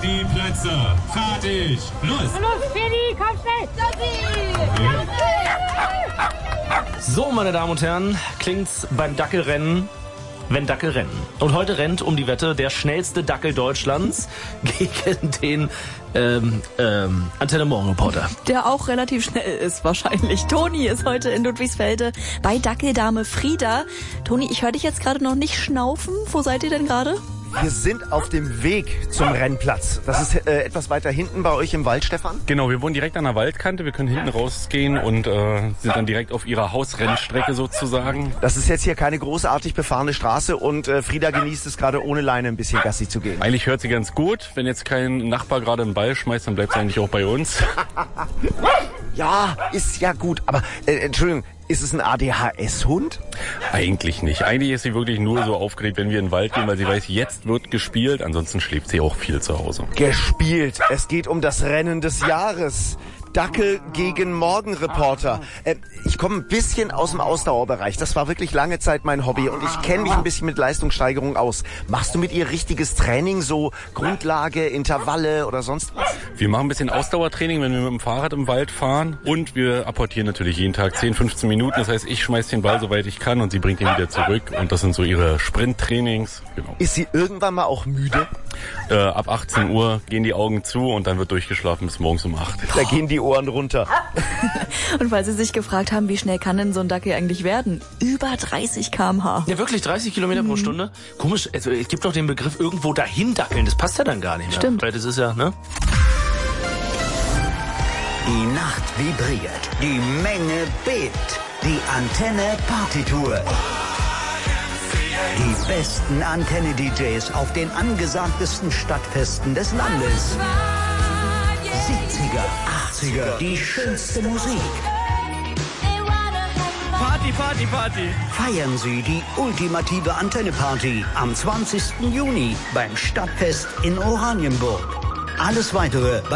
die Plätze. Fertig. Los. Los, Feli, komm schnell. So, meine Damen und Herren, klingt's beim Dackelrennen, wenn Dackel rennen. Und heute rennt um die Wette der schnellste Dackel Deutschlands gegen den Antenne Morgen Reporter. Der auch relativ schnell ist wahrscheinlich. Toni ist heute in Ludwigsfelde bei Dackeldame Frieda. Toni, ich höre dich jetzt gerade noch nicht schnaufen. Wo seid ihr denn gerade? Wir sind auf dem Weg zum Rennplatz. Das ist etwas weiter hinten bei euch im Wald, Stefan? Genau, wir wohnen direkt an der Waldkante. Wir können hinten rausgehen und sind dann direkt auf ihrer Hausrennstrecke sozusagen. Das ist jetzt hier keine großartig befahrene Straße und Frieda genießt es gerade ohne Leine ein bisschen Gassi zu gehen. Eigentlich hört sie ganz gut. Wenn jetzt kein Nachbar gerade einen Ball schmeißt, dann bleibt sie eigentlich auch bei uns. Ja, ist ja gut. Aber, Entschuldigung, ist es ein ADHS-Hund? Eigentlich nicht. Eigentlich ist sie wirklich nur so aufgeregt, wenn wir in den Wald gehen, weil sie weiß, jetzt wird gespielt. Ansonsten schläft sie auch viel zu Hause. Gespielt. Es geht um das Rennen des Jahres. Dackel gegen Morgenreporter. Ich komme ein bisschen aus dem Ausdauerbereich. Das war wirklich lange Zeit mein Hobby und ich kenne mich ein bisschen mit Leistungssteigerung aus. Machst du mit ihr richtiges Training, so Grundlage, Intervalle oder sonst was? Wir machen ein bisschen Ausdauertraining, wenn wir mit dem Fahrrad im Wald fahren. Und wir apportieren natürlich jeden Tag 10, 15 Minuten. Das heißt, ich schmeiß den Ball, soweit ich kann, und sie bringt ihn wieder zurück. Und das sind so ihre Sprinttrainings. Genau. Ist sie irgendwann mal auch müde? Ab 18 Uhr gehen die Augen zu und dann wird durchgeschlafen bis morgens um 8. Da gehen die Ohren runter. Und weil Sie sich gefragt haben, wie schnell kann denn so ein Dackel eigentlich werden? Über 30 km/h. Ja, wirklich, 30 Kilometer pro Stunde? Komisch, es gibt doch den Begriff irgendwo dahin dackeln. Das passt ja dann gar nicht mehr. Stimmt. Weil das ist ja, ne? Die Nacht vibriert, die Menge bebt, die Antenne Partytour. Die besten Antenne-DJs auf den angesagtesten Stadtfesten des Landes. 70er, 80er, die schönste Musik. Party, Party, Party. Feiern Sie die ultimative Antenne-Party am 20. Juni beim Stadtfest in Oranienburg. Alles Weitere